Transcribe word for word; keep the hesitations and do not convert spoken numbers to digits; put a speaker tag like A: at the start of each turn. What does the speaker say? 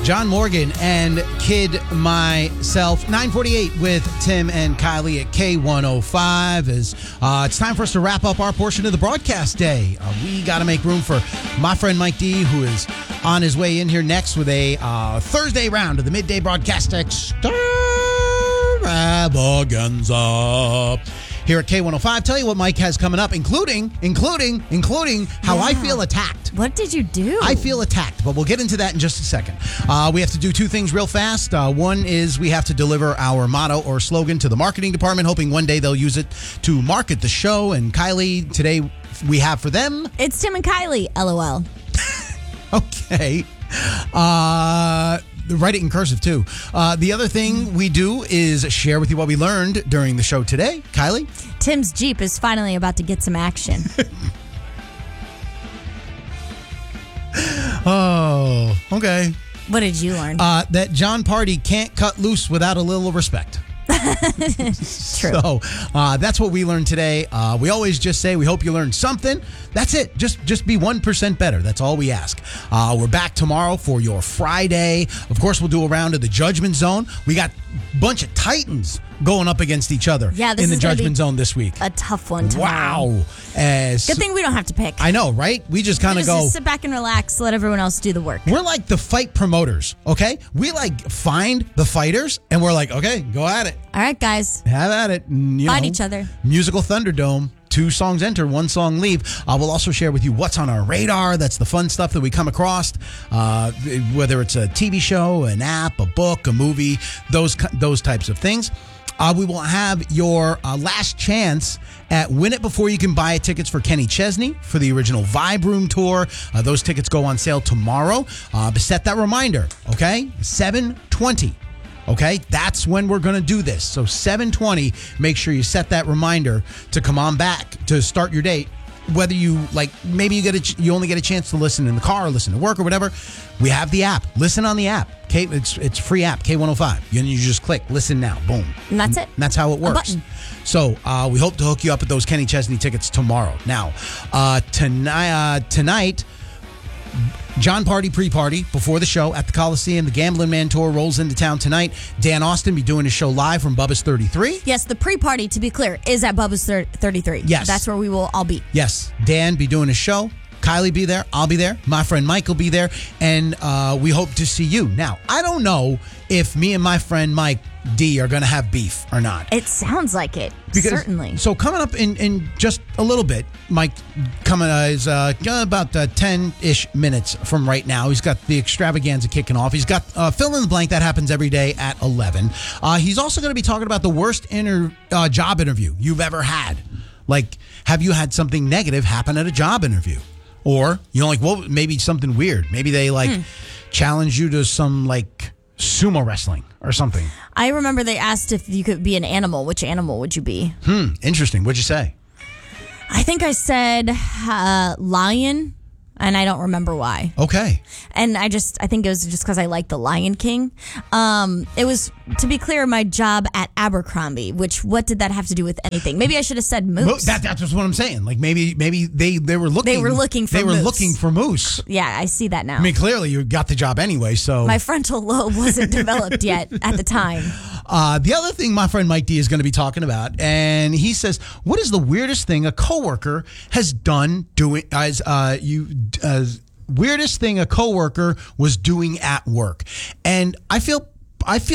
A: John Morgan and Kid Myself. nine forty-eight with Tim and Kylie at K one oh five. As, uh, it's time for us to wrap up our portion of the broadcast day. Uh, we got to make room for my friend Mike D, who is on his way in here next with a uh, Thursday round of the midday broadcast extravaganza here at K one oh five. Tell you what Mike has coming up, including, including, including how
B: yeah.
A: I feel attacked.
B: What did you do?
A: I feel attacked, but we'll get into that in just a second. Uh, we have to do two things real fast. Uh, one is we have to deliver our motto or slogan to the marketing department, hoping one day they'll use it to market the show. And Kylie, today we have for them...
B: It's Tim and Kylie, LOL.
A: Okay. Uh... Write it in cursive, too. Uh, the other thing we do is share with you what we learned during the show today. Kylie?
B: Tim's Jeep is finally about to get some action.
A: Oh, okay.
B: What did you learn?
A: Uh, that John Party can't cut loose without a little respect.
B: True.
A: So uh, that's what we learned today. Uh, we always just say we hope you learned something. That's it. Just just be one percent better. That's all we ask. Uh, we're back tomorrow for your Friday. Of course, we'll do a round of the Judgment Zone. We got a bunch of Titans going up against each other
B: yeah, this
A: in the
B: is gonna
A: Judgment
B: be
A: Zone this week.
B: A tough one tomorrow.
A: Wow. As,
B: Good thing we don't have to pick.
A: I know, right? We just kind of go...
B: Just sit back and relax. Let everyone else do the work.
A: We're like the fight promoters, okay? We like find the fighters and we're like, okay, go at it.
B: All right, guys.
A: Have at it. And, you
B: Fight
A: know,
B: each other.
A: Musical Thunderdome. Two songs enter, one song leave. Uh, we'll also share with you what's on our radar. That's the fun stuff that we come across, uh, whether it's a T V show, an app, a book, a movie, those those types of things. Uh, we will have your uh, last chance at Win It Before You Can Buy It tickets for Kenny Chesney for the original Vibe Room tour. Uh, those tickets go on sale tomorrow. Uh, but set that reminder, okay? seven twenty. Okay, that's when we're going to do this. So seven twenty, make sure you set that reminder to come on back to start your date. Whether you, like, maybe you get a, ch- you only get a chance to listen in the car or listen to work or whatever. We have the app. Listen on the app. K, it's it's free app, K one oh five. You, you just click, listen now, boom.
B: And that's it.
A: And that's how it works. So uh, we hope to hook you up with those Kenny Chesney tickets tomorrow. Now, uh, tonight, uh, tonight, John Party pre-party before the show at the Coliseum. The Gambling Man Tour rolls into town tonight. Dan Austin be doing his show live from Bubba's thirty-three.
B: Yes, the pre-party, to be clear, is at Bubba's thirty-three.
A: Yes.
B: That's where we will all be.
A: Yes. Dan be doing his show. Kylie be there. I'll be there. My friend Mike will be there. And uh, we hope to see you. Now, I don't know if me and my friend Mike D are going to have beef or not.
B: It sounds like it.
A: Because,
B: certainly.
A: So coming up in, in just a little bit, Mike coming uh, is uh, about uh, ten-ish minutes from right now. He's got the extravaganza kicking off. He's got uh, fill in the blank that happens every day at eleven. Uh, he's also going to be talking about the worst inter, uh, job interview you've ever had. Like, have you had something negative happen at a job interview? Or, you know, like, well, maybe something weird. Maybe they, like, hmm. challenge you to some, like, sumo wrestling or something.
B: I remember they asked if you could be an animal. Which animal would you be?
A: Hmm, interesting. What'd you say?
B: I think I said uh, lion, and I don't remember why.
A: Okay.
B: And I just, I think it was just because I like the Lion King. Um, it was, to be clear, my job at Abercrombie, which, what did that have to do with anything? Maybe I should have said moose.
A: Mo- that, that's just what I'm saying. Like, maybe maybe they, they were looking.
B: They were looking for
A: They were
B: moose.
A: looking for moose.
B: Yeah, I see that now.
A: I mean, clearly you got the job anyway, so.
B: My frontal lobe wasn't developed yet at the time.
A: Uh, the other thing my friend Mike D is going to be talking about, and he says, what is the weirdest thing a coworker has done doing, as uh, you, as weirdest thing a coworker was doing at work? And I feel, I feel